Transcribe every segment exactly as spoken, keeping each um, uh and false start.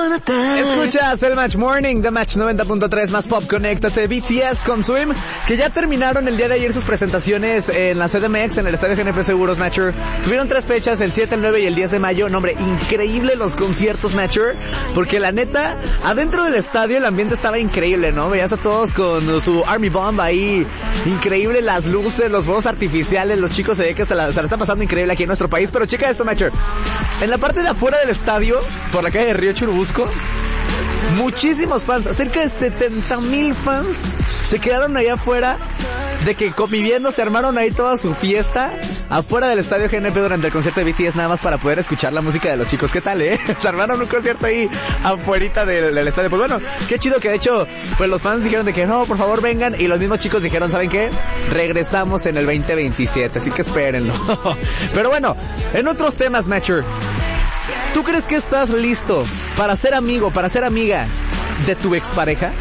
Escuchas el Match Morning de Match noventa punto tres más pop. Conéctate. B T S con Swim, que ya terminaron el día de ayer sus presentaciones en la C D M X, en el Estadio G N P Seguros, Matcher. Tuvieron tres fechas, el siete, el nueve y el diez de mayo. No, hombre, increíble los conciertos, Matcher, porque la neta, adentro del estadio el ambiente estaba increíble, ¿no? Veías a todos con su Army Bomb ahí, increíble, las luces, los fuegos artificiales, los chicos se ve que se la, se la está pasando increíble aquí en nuestro país. Pero checa esto, Matcher, en la parte de afuera del estadio, por la calle de Río Churubusco, muchísimos fans, cerca de setenta mil fans se quedaron ahí afuera, de que conviviendo, se armaron ahí toda su fiesta afuera del estadio G N P durante el concierto de B T S, nada más para poder escuchar la música de los chicos. ¿Qué tal, eh? Se armaron un concierto ahí afuerita del, del estadio. Pues bueno, qué chido que de hecho, pues los fans dijeron de que no, por favor vengan, y los mismos chicos dijeron, ¿saben qué? Regresamos en el veinte veintisiete, así que espérenlo. Pero bueno, en otros temas, Matcher, ¿tú crees que estás listo para ser amigo, para ser amiga de tu expareja?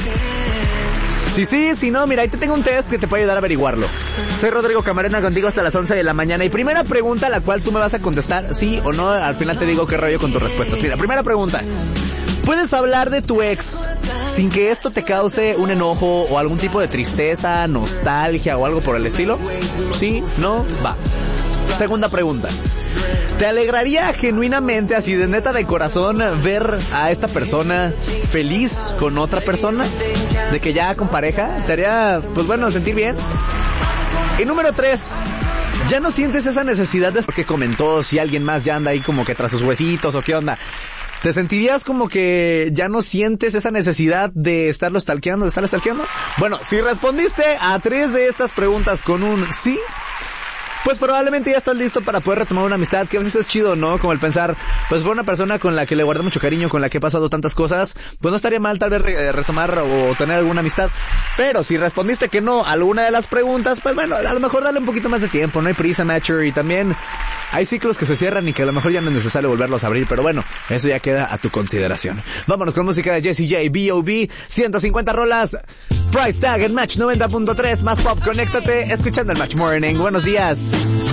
Si sí, si no, mira, ahí te tengo un test que te puede ayudar a averiguarlo. Soy Rodrigo Camarena, contigo hasta las once de la mañana. Y primera pregunta a la cual tú me vas a contestar sí o no. Al final te digo qué rollo con tus respuestas. Mira, primera pregunta: ¿puedes hablar de tu ex sin que esto te cause un enojo o algún tipo de tristeza, nostalgia o algo por el estilo? Sí, no, va. Segunda pregunta: ¿te alegraría genuinamente, así de neta de corazón, ver a esta persona feliz con otra persona? De que ya con pareja, ¿te haría, pues bueno, sentir bien? Y número tres: ¿ya no sientes esa necesidad de que comentó si alguien más ya anda ahí como que tras sus huesitos o qué onda? ¿Te sentirías como que ya no sientes esa necesidad de estarlo stalkeando, de estarlo stalkeando? Bueno, si respondiste a tres de estas preguntas con un sí, pues probablemente ya estás listo para poder retomar una amistad, que a veces es chido, ¿no? Como el pensar, pues fue una persona con la que le guardé mucho cariño, con la que he pasado tantas cosas, pues no estaría mal tal vez re- retomar o tener alguna amistad. Pero si respondiste que no a alguna de las preguntas, pues bueno, a lo mejor dale un poquito más de tiempo, no hay prisa, Matcher, y también hay ciclos que se cierran y que a lo mejor ya no es necesario volverlos a abrir, pero bueno, eso ya queda a tu consideración. Vámonos con música de Jessie J, B O B, ciento cincuenta rolas, Price Tag en Match noventa punto tres, más pop. Conéctate escuchando el Match Morning. Buenos días.